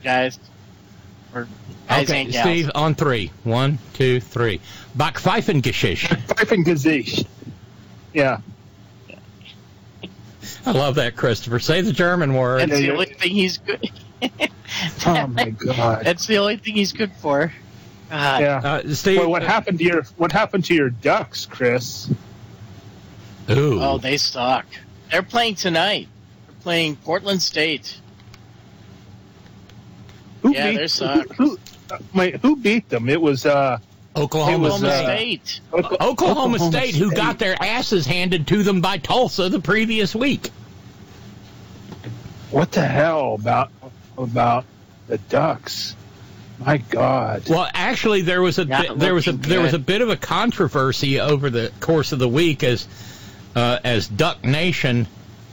guys. Or guys Okay, and gals. Steve, on 3. 1, 2, 3. Backpfeifengeschichte. Pfeifengesicht. Yeah. I love that, Christopher. Say the German word. That's the only thing he's good. Oh my God. That's the only thing he's good for. God. Yeah. Steve, Well, what happened to your Ducks, Chris? Ooh. Oh, they suck. They're playing tonight. They're playing Portland State. They suck. Who beat them? It was Oklahoma State. Oklahoma State, who got their asses handed to them by Tulsa the previous week. What the hell about the Ducks? My God. Well, actually, there was a bit of a controversy over the course of the week as Duck Nation,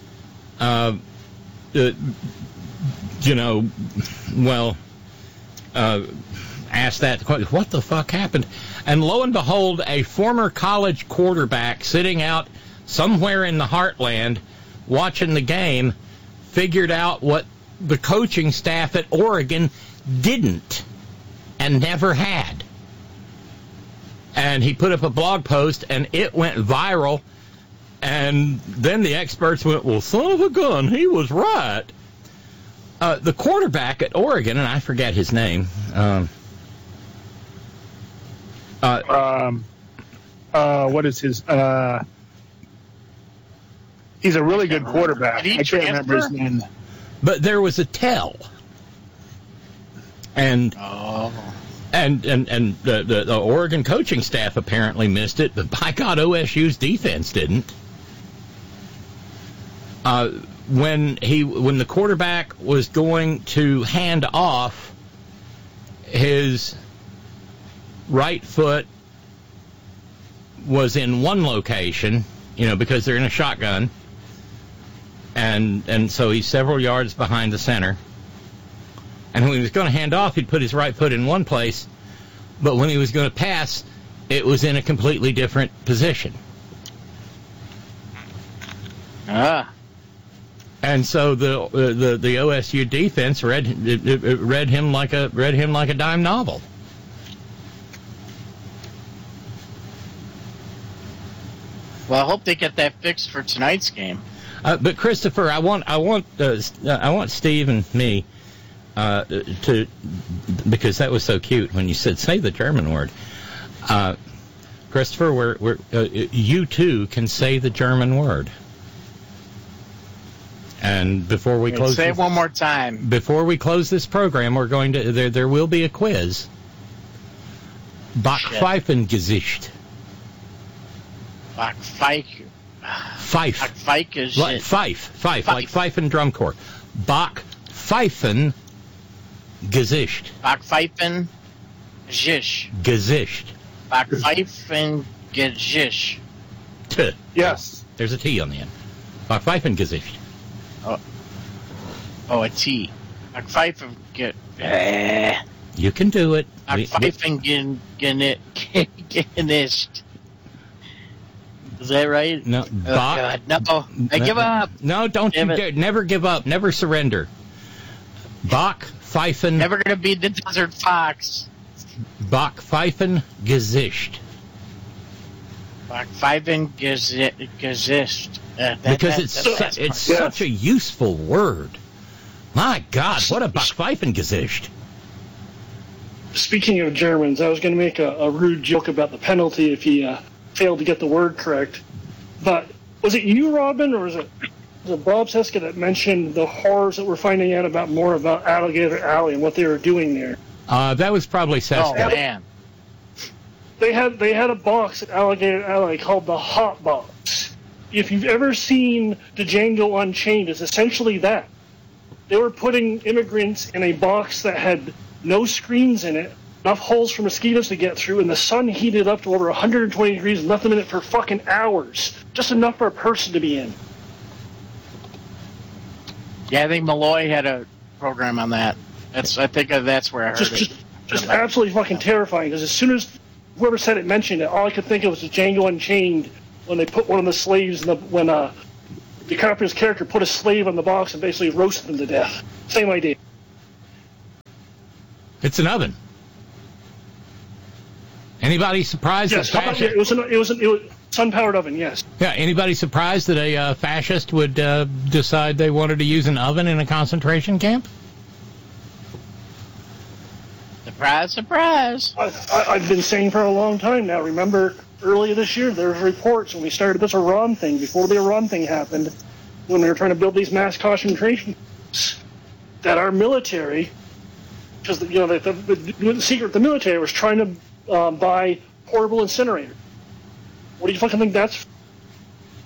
asked that question, what the fuck happened? And lo and behold, a former college quarterback sitting out somewhere in the heartland watching the game figured out what the coaching staff at Oregon didn't and never had. And he put up a blog post, and it went viral. And then the experts went, well, son of a gun, he was right. The quarterback at Oregon, and I forget his name. What is his? He's a really good quarterback. I can't remember his name. But there was a tell. And the Oregon coaching staff apparently missed it, but by God, OSU's defense didn't. When the quarterback was going to hand off, his right foot was in one location, because they're in a shotgun, and so he's several yards behind the center. And when he was going to hand off, he'd put his right foot in one place, but when he was going to pass, it was in a completely different position. And so the OSU defense read him like a dime novel. Well, I hope they get that fixed for tonight's game. But Christopher, I want Steve and me to, because that was so cute when you said say the German word. Christopher, you too can say the German word. And before we close, say it one more time. Before we close this program, we're going to there will be a quiz. Backpfeifengesicht. Fife. Fife, like fife and drum corps. Backpfeifengesicht. Gesicht. Backpfeifengesicht. Yes. There's a T on the end. Backpfeifengesicht. Oh, a T. Backpfeifengesicht. You can do it. Backpfeifengesicht. Is that right? No. God, no. I give up. No, don't you dare. Never give up. Never surrender. Backpfeifen. Never going to be the Desert Fox. Backpfeifengesicht. Backpfeifengesicht. Because it's such a useful word. My God, what a Backpfeifengesicht. Speaking of Germans, I was going to make a rude joke about the penalty if he failed to get the word correct. But was it you, Robin, or was it Bob Seska that mentioned the horrors that we're finding out about Alligator Alley and what they were doing there? That was probably Seska. Oh, man. They had a box at Alligator Alley called the Hot Box. If you've ever seen the Django Unchained, it's essentially that. They were putting immigrants in a box that had no screens in it, enough holes for mosquitoes to get through, and the sun heated up to over 120 degrees and left them in it for fucking hours. Just enough for a person to be in. Yeah, I think Malloy had a program on that. I think that's where I heard it. Just absolutely fucking terrifying, because as soon as whoever said it mentioned it, all I could think of was the Django Unchained when they put one of the slaves when DiCaprio's character put a slave on the box and basically roasted them to death. Same idea. It's an oven. Anybody surprised? Yes, that it was sun-powered oven. Yes. Yeah. Anybody surprised that a fascist would decide they wanted to use an oven in a concentration camp? Surprise, surprise. I've been saying for a long time now. Remember, earlier this year, there was reports when we started this Iran thing, before the Iran thing happened, when they were trying to build these mass concentration camps, that our military, because the military was trying to buy portable incinerators. What do you fucking think that's for?